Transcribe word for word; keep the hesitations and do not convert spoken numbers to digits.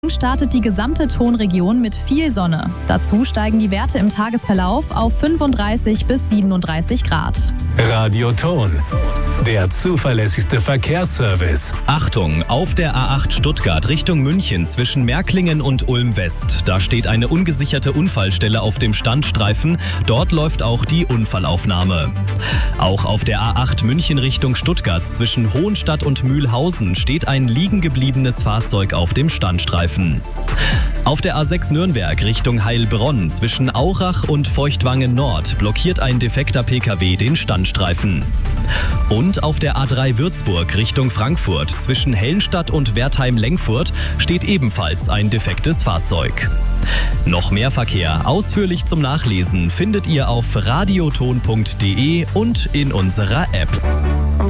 Startet die gesamte Tonregion mit viel Sonne. Dazu steigen die Werte im Tagesverlauf auf fünfunddreißig bis siebenunddreißig Grad. Radio Ton, der zuverlässigste Verkehrsservice. Achtung, auf der A acht Stuttgart Richtung München zwischen Märklingen und Ulm West. Da steht eine ungesicherte Unfallstelle auf dem Standstreifen. Dort läuft auch die Unfallaufnahme. Auch auf der A acht München Richtung Stuttgart zwischen Hohenstadt und Mühlhausen steht ein liegen gebliebenes Fahrzeug auf dem Standstreifen. Auf der A sechs Nürnberg Richtung Heilbronn zwischen Aurach und Feuchtwangen Nord blockiert ein defekter Pkw den Standstreifen. Und auf der A drei Würzburg Richtung Frankfurt zwischen Hellenstadt und Wertheim-Lengfurt steht ebenfalls ein defektes Fahrzeug. Noch mehr Verkehr ausführlich zum Nachlesen findet ihr auf radioton punkt de und in unserer App.